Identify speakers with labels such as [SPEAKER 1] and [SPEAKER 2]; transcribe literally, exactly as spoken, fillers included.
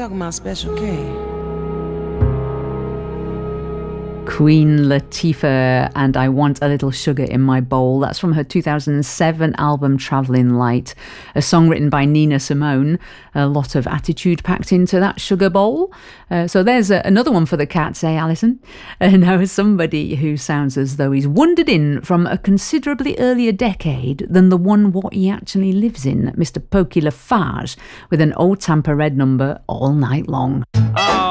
[SPEAKER 1] talking about Special K.
[SPEAKER 2] Queen Latifah and I Want a Little Sugar in My Bowl. That's from her two thousand seven album Travelling Light, a song written by Nina Simone. A lot of attitude packed into that sugar bowl. Uh, so there's a, another one for the cats, eh, Alison? And now somebody who sounds as though he's wandered in from a considerably earlier decade than the one what he actually lives in, Mister Pokey Lafarge, with an Old Tampa Red number, All Night Long.